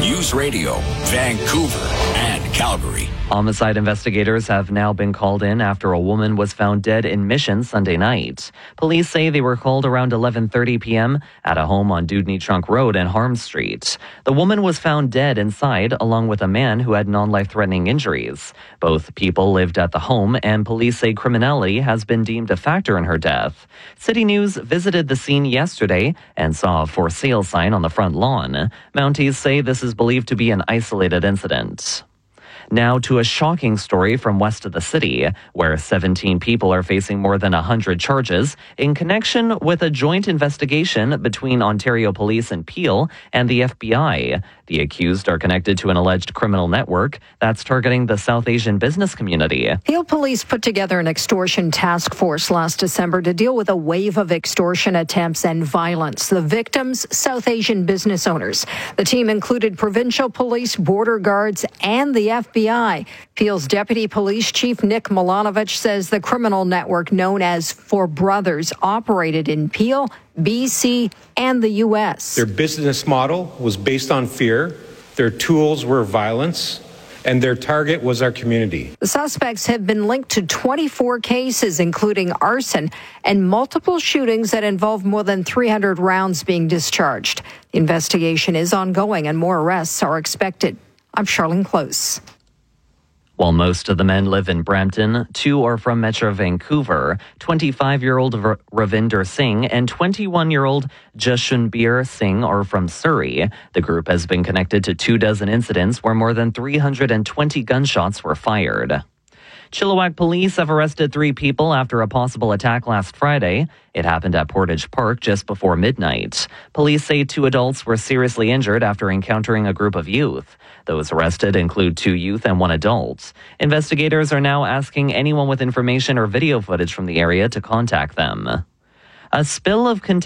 News Radio, Vancouver and Calgary. Homicide investigators have now been called in after a woman was found dead in Mission Sunday night. Police say they were called around 11:30 p.m. at a home on Dewdney Trunk Road and Harm Street. The woman was found dead inside along with a man who had non-life-threatening injuries. Both people lived at the home, and police say criminality has been deemed a factor in her death. City News visited the scene yesterday and saw a for sale sign on the front lawn. Mounties say this is believed to be an isolated incident. Now to a shocking story from west of the city, where 17 people are facing more than 100 charges in connection with a joint investigation between Ontario Police and Peel and the FBI. The accused are connected to an alleged criminal network that's targeting the South Asian business community. Peel Police put together an extortion task force last December to deal with a wave of extortion attempts and violence. The victims, South Asian business owners. The team included provincial police, border guards, and the FBI. Peel's Deputy Police Chief Nick Milanovich says the criminal network known as Four Brothers operated in Peel, BC, and the U.S. Their business model was based on fear, their tools were violence, and their target was our community. The suspects have been linked to 24 cases, including arson and multiple shootings that involve more than 300 rounds being discharged. The investigation is ongoing and more arrests are expected. I'm Charlene Close. While most of the men live in Brampton, 2 are from Metro Vancouver. 25-year-old Ravinder Singh and 21-year-old Jashunbir Singh are from Surrey. The group has been connected to 24 incidents where more than 320 gunshots were fired. Chilliwack police have arrested 3 people after a possible attack last Friday. It happened at Portage Park just before midnight. Police say 2 adults were seriously injured after encountering a group of youth. Those arrested include 2 youth and 1 adult. Investigators are now asking anyone with information or video footage from the area to contact them. A spill of